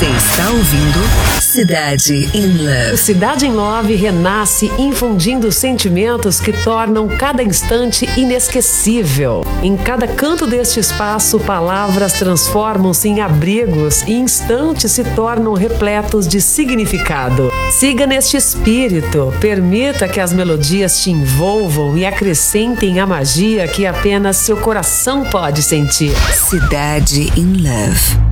Você está ouvindo Cidade in Love. Cidade in Love renasce infundindo sentimentos que tornam cada instante inesquecível. Em cada canto deste espaço, palavras transformam-se em abrigos e instantes se tornam repletos de significado. Siga neste espírito, permita que as melodias te envolvam e acrescentem a magia que apenas seu coração pode sentir. Cidade in Love.